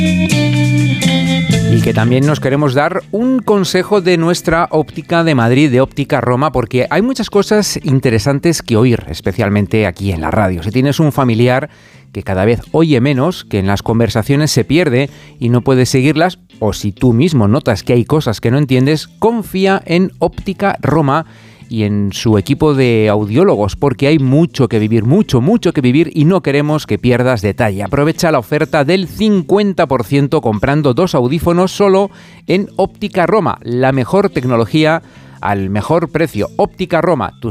Y que también nos queremos dar un consejo de nuestra óptica de Madrid, de Óptica Roma, porque hay muchas cosas interesantes que oír, especialmente aquí en la radio. Si tienes un familiar que cada vez oye menos, que en las conversaciones se pierde y no puedes seguirlas, o si tú mismo notas que hay cosas que no entiendes, confía en Óptica Roma y en su equipo de audiólogos, porque hay mucho que vivir, mucho que vivir y no queremos que pierdas detalle. Aprovecha la oferta del 50% comprando 2 audífonos solo en Óptica Roma, la mejor tecnología al mejor precio. Óptica Roma,